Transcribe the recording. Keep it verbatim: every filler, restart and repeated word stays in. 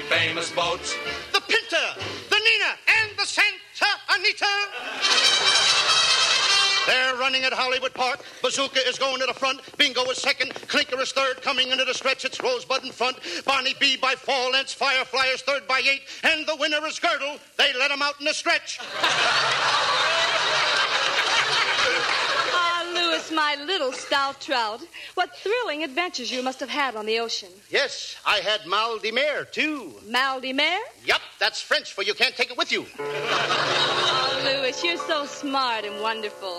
famous boats. The Pinta, the Nina, and the Santa Anita. They're running at Hollywood Park. Bazooka is going to the front. Bingo is second. Clinker is third. Coming into the stretch, it's Rosebud in front. Bonnie B by four lengths. Firefly is third by eight. And the winner is Girdle. They let him out in the stretch. Ah, Louis, my little stout trout. What thrilling adventures you must have had on the ocean. Yes, I had mal de mer, too. Mal de mer? Yup, that's French for you can't take it with you. Oh, Louis, you're so smart and wonderful.